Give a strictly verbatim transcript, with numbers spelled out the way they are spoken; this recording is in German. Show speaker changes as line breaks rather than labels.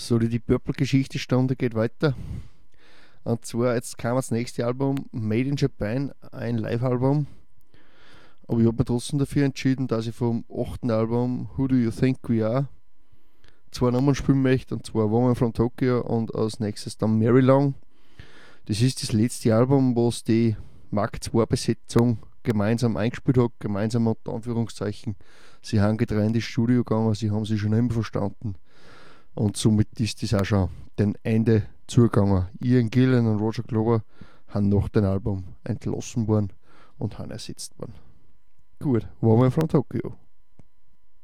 So, die Deep Purple-Geschichtsstunde geht weiter. Und zwar, jetzt kam das nächste Album, Made in Japan, ein Live-Album. Aber ich habe mich trotzdem dafür entschieden, dass ich vom achten Album Who Do You Think We Are zwei Nummern spielen möchte, und zwar Woman from Tokyo und als nächstes dann Mary Long. Das ist das letzte Album, was die Mark zwei Besetzung gemeinsam eingespielt hat, gemeinsam unter Anführungszeichen. Sie haben getrennt ins Studio gegangen, sie haben sich schon immer verstanden. Und somit ist das auch schon dem Ende zugegangen. Ian Gillan und Roger Glover haben nach dem Album entlassen worden und haben ersetzt worden. Gut, Woman from Tokyo.